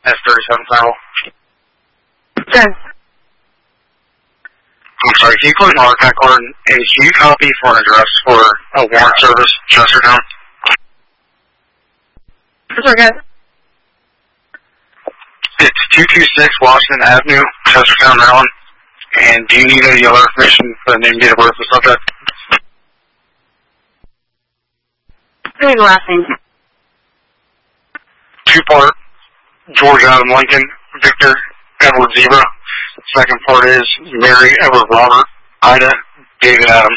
S37 Saddle. 10. I'm sorry, can you put an archive card in? Hey, can you copy for an address for a warrant service, Chestertown? That's okay. It's 226 Washington Avenue, Chestertown, Maryland. And do you need any other information for the name, date of birth, or subject? Give me the last name. 2-part, George Adam Lincoln, Victor Edward Zebra. Second part is Mary Edward Robert, Ida David Adam.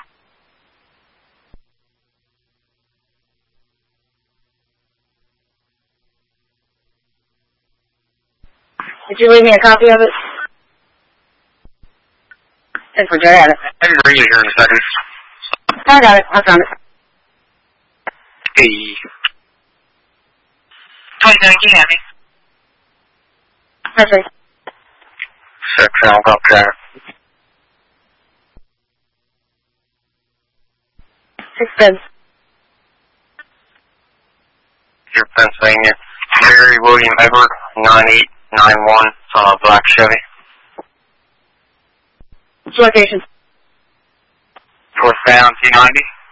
Did you leave me a copy of it? It's for Jay Adam. I can read it here in a second. I got it. I found it. Hey. 29, can you have me? Perfect. 6, I'll go up there. 6 beds. Here, Pennsylvania. Mary William Edward, 9891, on a black Chevy. Which location? Northbound 290.